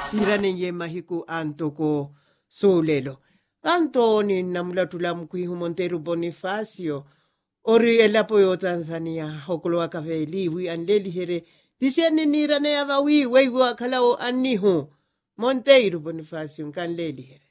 Siranenye mahiku antoko solelo. Antoni namulatula mkwihu Monteiro Bonifacio. Ori elapoyo Tanzania hokolo akaveliwi anleli here. Disiani nirane avawi weiwa kalao anihu. Monteiro Bonifacio kanleli here.